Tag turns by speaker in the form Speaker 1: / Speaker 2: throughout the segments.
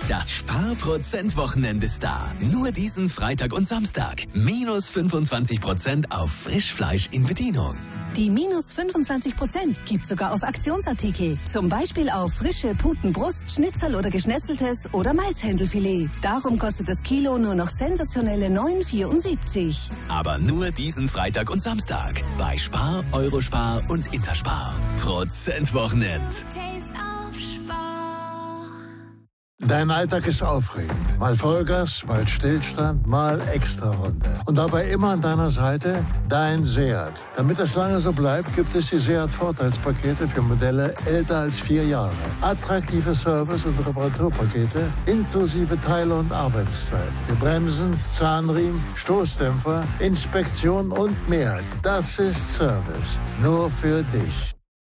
Speaker 1: Das Sparprozent-Wochenende ist da. Nur diesen Freitag und Samstag. Minus 25% auf Frischfleisch in Bedienung.
Speaker 2: Die minus 25% gibt sogar auf Aktionsartikel. Zum Beispiel auf frische Putenbrust, Schnitzel oder Geschnetzeltes oder Maishändelfilet. Darum kostet das Kilo nur noch sensationelle 9,74.
Speaker 1: Aber nur diesen Freitag und Samstag. Bei Spar, Eurospar und Interspar. Prozentwochenend.
Speaker 3: Dein Alltag ist aufregend. Mal Vollgas, mal Stillstand, mal Extrarunde. Und dabei immer an deiner Seite dein Seat. Damit das lange so bleibt, gibt es die Seat-Vorteilspakete für Modelle älter als 4 Jahre. Attraktive Service- und Reparaturpakete inklusive Teile- und Arbeitszeit. Für Bremsen, Zahnriemen, Stoßdämpfer, Inspektion und mehr. Das ist Service. Nur für dich.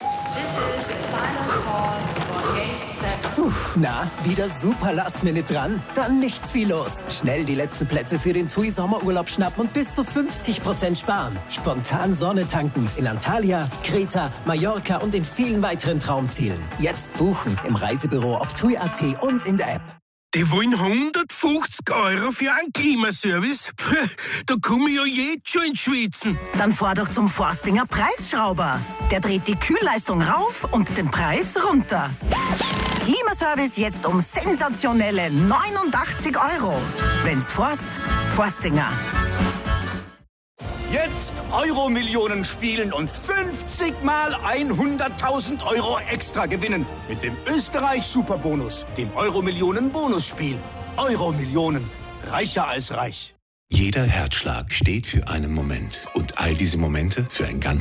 Speaker 4: Na, wieder super Last-Minute dran? Dann nichts wie los. Schnell die letzten Plätze für den TUI Sommerurlaub schnappen und bis zu 50% sparen. Spontan Sonne tanken in Antalya, Kreta, Mallorca und in vielen weiteren Traumzielen. Jetzt buchen im Reisebüro auf TUI.at und in der App.
Speaker 5: Die wollen 150 € für einen Klimaservice? Da komme ich ja jetzt schon ins Schwitzen.
Speaker 6: Dann fahr doch zum Forstinger Preisschrauber. Der dreht die Kühlleistung rauf und den Preis runter. Klimaservice jetzt um sensationelle 89 €. Wenn's forst, Forstinger.
Speaker 7: Jetzt Euro-Millionen spielen und 50 mal 100.000 € extra gewinnen. Mit dem Österreich-Superbonus, dem Euro-Millionen-Bonusspiel. Euro-Millionen. Reicher als reich.
Speaker 8: Jeder Herzschlag steht für einen Moment. Und all diese Momente für ein ganzes